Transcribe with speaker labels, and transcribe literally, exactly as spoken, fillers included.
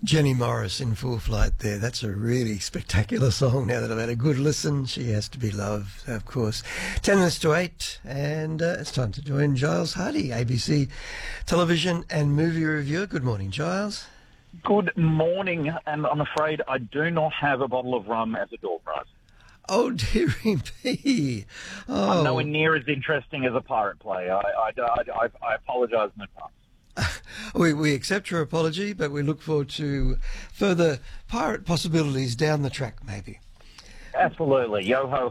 Speaker 1: Jenny Morris in Full Flight there. That's a really spectacular song. Now that I've had a good listen, she has to be loved, of course. Ten minutes to eight, and uh, it's time to join Giles Hardy, A B C television and movie reviewer. Good morning, Giles.
Speaker 2: Good morning, and I'm afraid I do not have a bottle of rum as a door prize.
Speaker 1: Oh, dearie me. Oh.
Speaker 2: I'm nowhere near as interesting as a pirate play. I, I, I, I apologise in advance.
Speaker 1: We, we accept your apology, but we look forward to further pirate possibilities down the track, maybe.
Speaker 2: Absolutely. Yo ho